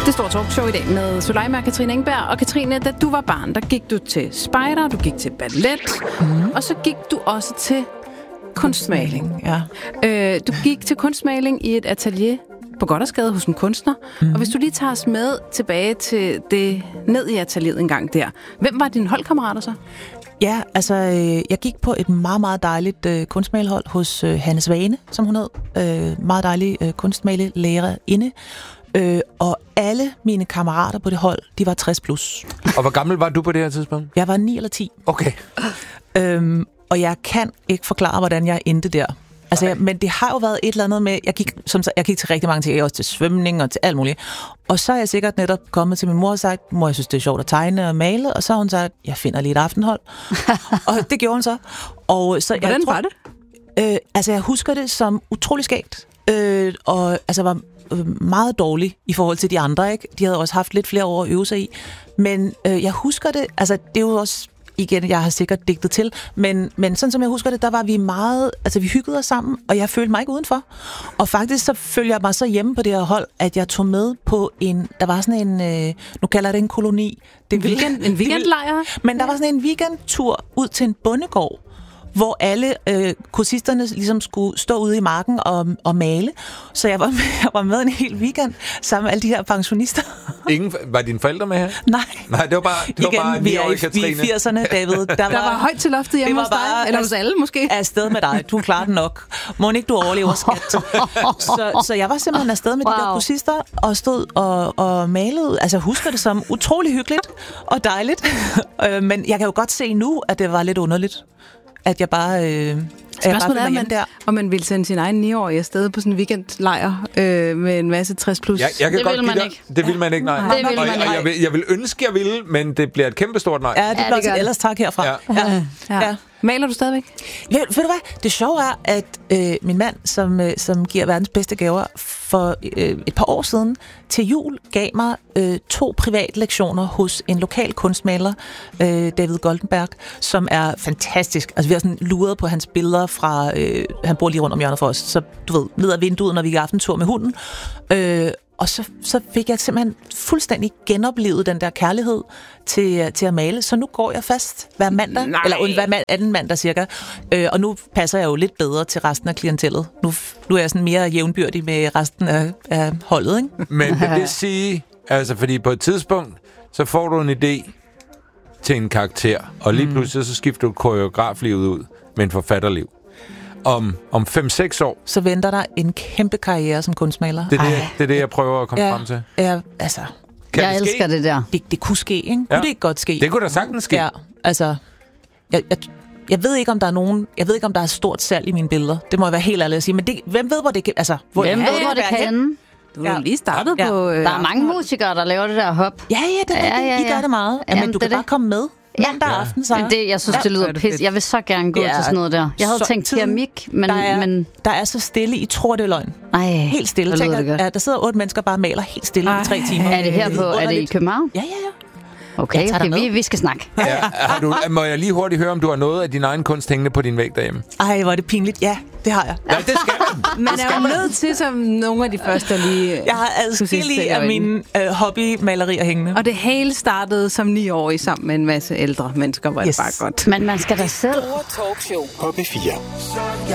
Det store talkshow i dag med Soleima og Katrine Engberg. Og Katrine, da du var barn, der gik du til spejder, du gik til ballet, og så gik du også til kunstmaling. Ja. Du gik til kunstmaling i et atelier på Gothersgade hos en kunstner. Og hvis du lige tager os med tilbage til det ned i atelieret en gang der. Hvem var dine holdkammerater så? Ja, altså, jeg gik på et meget, meget dejligt kunstmalerhold hos Hanne Svane, som hun hed. Meget dejlig kunstmalelærerinde. Og alle mine kammerater på det hold, de var 60 plus. Og hvor gammel var du på det her tidspunkt? Jeg var 9 eller 10. Okay. Og jeg kan ikke forklare, hvordan jeg endte der. Altså, men det har jo været et eller andet med... Jeg gik til rigtig mange ting, også til svømning og til alt muligt. Og så er jeg sikkert netop kommet til min mor og sagt, mor, jeg synes, det er sjovt at tegne og male. Og så har hun sagt, jeg finder lige et aftenhold. Og det gjorde hun så. Og så hvordan var det? Altså, jeg husker det som utrolig skægt. Og altså, var meget dårlig i forhold til de andre, ikke? De havde også haft lidt flere år at øve sig i. Men jeg husker det... Altså, det er jo også... Igen, jeg har sikkert digtet til, men sådan som jeg husker det, der var vi meget, altså vi hyggede os sammen, og jeg følte mig ikke udenfor. Og faktisk så følte jeg mig så hjemme på det her hold, at jeg tog med på der var sådan en, nu kalder jeg det en koloni. En weekendlejr? Men der var sådan en weekendtur ud til en bondegård, hvor alle kursisterne ligesom skulle stå ude i marken og male. Så jeg var med en hel weekend sammen med alle de her pensionister. Var dine forældre med her? Nej, det var bare vi er i 80'erne, David. Der var højt til loftet hjemme hos dig, eller hos alle måske. Afsted med dig, du klarer den nok. Må ikke du overlever, skat. Så jeg var simpelthen afsted med de der kursister, og stod og malede. Altså jeg husker det som utrolig hyggeligt og dejligt. Men jeg kan jo godt se nu, at det var lidt underligt. At jeg bare... Spørgsmålet er, om man ville sende sin egen 9-årige afsted på sådan en weekendlejr med en masse 60 plus. Jeg kan det vil man ikke. Det vil man ikke, nej. Det vil man ikke. Jeg vil ønske, jeg ville, men det bliver et kæmpestort nej. Ja, det bliver også ellers tak herfra. Ja. Maler du stadigvæk? Ved du hvad? Det sjove er, at min mand, som giver verdens bedste gaver, for et par år siden til jul gav mig 2 privatlektioner hos en lokal kunstmaler, David Goldenberg, som er fantastisk. Altså vi har sådan luret på hans billeder fra... han bor lige rundt om hjørnet for os, så du ved, ned ad vinduet, når vi gik aftentur med hunden. Og så fik jeg simpelthen fuldstændig genoplevet den der kærlighed til at male. Så nu går jeg fast hver mandag, eller hver anden mandag cirka. Og nu passer jeg jo lidt bedre til resten af klientellet. Nu er jeg sådan mere jævnbyrdig med resten af holdet, ikke? Men vil det sige, altså fordi på et tidspunkt, så får du en idé til en karakter, og lige pludselig så skifter du koreograflivet ud med en forfatterliv. Om 5-6 år... Så venter der en kæmpe karriere som kunstmaler. Det er det, jeg prøver at komme frem til. Ja, altså... Jeg elsker det der. Det kunne ske, ikke? Kunne det ikke godt ske? Det kunne da sagtens ske. Ja, altså... Jeg ved ikke, om der er nogen... Jeg ved ikke, om der er stort salg i mine billeder. Det må jeg være helt ærlig at sige. Men hvem ved, hvor det kan... Altså, hvem ved, hvor det kan? Du har lige startet på... Der er mange musikere, der laver det der hop. Ja, I gør det meget. Men du kan bare komme med. Mandag aften, så. Jeg synes, det lyder pis. Jeg vil så gerne gå til sådan noget der. Jeg havde tænkt keramik, men... Der er så stille, I tror, det er løgn. Nej, helt stille. Der sidder 8 mennesker bare og maler helt stille i 3 timer. Er det her på... Er det i København? Ja. Okay, vi skal snakke. Må jeg lige hurtigt høre, om du har noget af din egen kunst hængende på din væg derhjemme? Ej, hvor er det pinligt. Ja, det har jeg. Ja, det skal man. Man er jo nødt til, som nogle af de første lige... Jeg har adskillige af mine hobbymalerier hængende. Og det hele startede som 9-årig sammen med en masse ældre mennesker, hvor det bare godt. Men man skal da selv... På P4.